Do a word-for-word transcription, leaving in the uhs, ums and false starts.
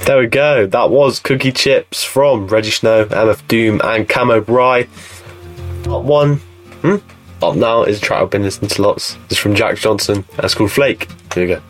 There we go. That was Cookie Chips from Reggie Snow, M F Doom, and Camo Bry. Up one. Hmm? Up now is a track I've been listening to lots. It's from Jack Johnson, and it's called Flake. Here we go.